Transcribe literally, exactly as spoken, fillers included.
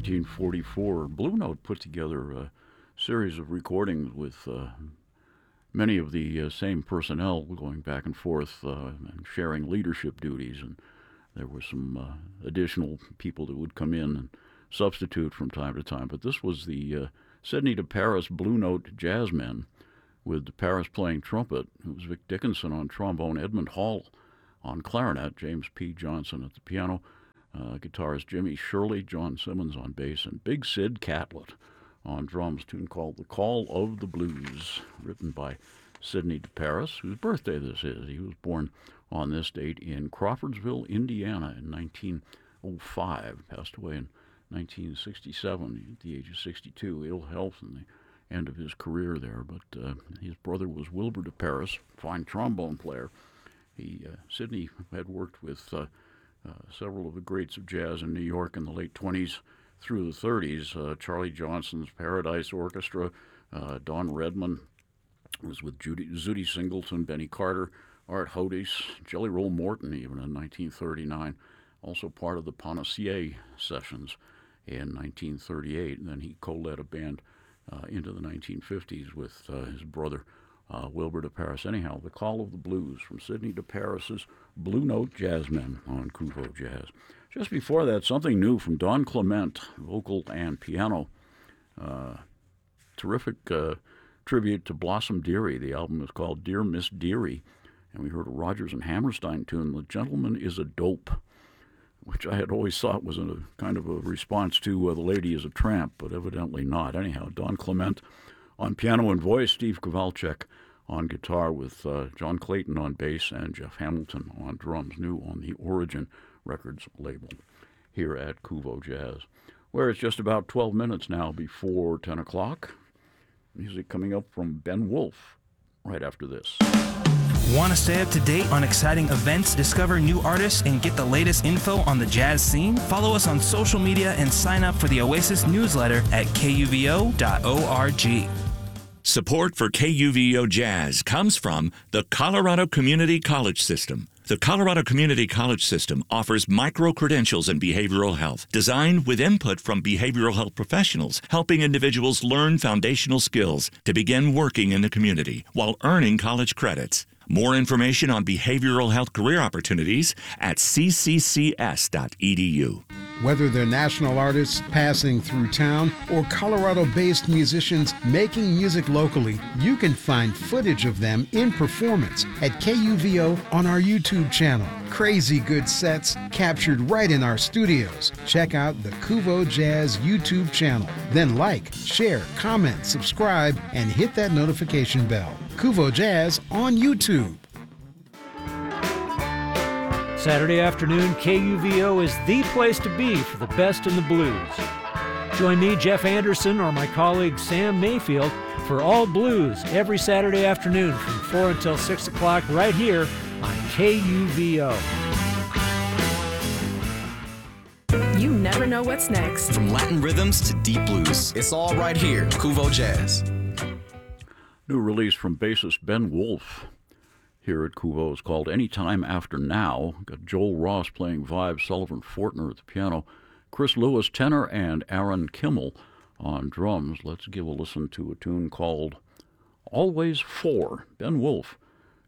nineteen forty-four, Blue Note put together a series of recordings with uh, many of the uh, same personnel going back and forth uh, and sharing leadership duties. And there were some uh, additional people that would come in and substitute from time to time. But this was the uh, Sydney to Paris Blue Note Jazzmen, with DeParis playing trumpet. It was Vic Dickinson on trombone, Edmund Hall on clarinet, James P. Johnson at the piano, uh, guitarist Jimmy Shirley, John Simmons on bass, and Big Sid Catlett on drums, a tune called The Call of the Blues, written by Sydney DeParis, whose birthday this is. He was born on this date in Crawfordsville, Indiana in nineteen oh five, passed away in nineteen sixty-seven at the age of sixty-two, ill health and the end of his career there. But uh, his brother was Wilbur DeParis, fine trombone player. He uh, Sydney had worked with uh, uh, several of the greats of jazz in New York in the late twenties through the thirties. Uh, Charlie Johnson's Paradise Orchestra, uh, Don Redman was with Judy, Zutty Singleton, Benny Carter, Art Hodes, Jelly Roll Morton even in nineteen thirty-nine. Also part of the Panacea sessions in nineteen thirty-eight. And then he co-led a band uh, into the nineteen fifties with uh, his brother uh, Wilbur DeParis. Anyhow, The Call of the Blues from Sydney DeParis's Blue Note Jazzmen on Kuvo Jazz. Just before that, something new from Don Clement, vocal and piano. Uh, terrific uh, tribute to Blossom Dearie. The album is called Dear Miss Dearie, and we heard a Rodgers and Hammerstein tune, The Gentleman is a Dope, which I had always thought was a kind of a response to uh, The Lady is a Tramp, but evidently not. Anyhow, Don Clement on piano and voice, Steve Kowalczyk on guitar, with uh, John Clayton on bass and Jeff Hamilton on drums, new on the Origin Records label here at Kuvo Jazz, where it's just about twelve minutes now before ten o'clock. Music coming up from Ben Wolf right after this. Want to stay up to date on exciting events, discover new artists, and get the latest info on the jazz scene? Follow us on social media and sign up for the Oasis newsletter at K U V O dot org. Support for K U V O Jazz comes from the Colorado Community College System. The Colorado Community College System offers micro-credentials in behavioral health, designed with input from behavioral health professionals, helping individuals learn foundational skills to begin working in the community while earning college credits. More information on behavioral health career opportunities at c c c s dot e d u. Whether they're national artists passing through town or Colorado-based musicians making music locally, you can find footage of them in performance at K U V O on our YouTube channel. Crazy good sets captured right in our studios. Check out the Kuvo Jazz YouTube channel. Then like, share, comment, subscribe, and hit that notification bell. Kuvo Jazz on YouTube. Saturday afternoon, K U V O is the place to be for the best in the blues. Join me, Jeff Anderson, or my colleague Sam Mayfield for All Blues every Saturday afternoon from four until six o'clock right here on K U V O. You never know what's next. From Latin rhythms to deep blues, it's all right here, Kuvo Jazz. New release from bassist Ben Wolf here at Kuvo is called Anytime After Now. Got Joel Ross playing Vibe, Sullivan Fortner at the piano, Chris Lewis tenor, and Aaron Kimmel on drums. Let's give a listen to a tune called Always Four. Ben Wolf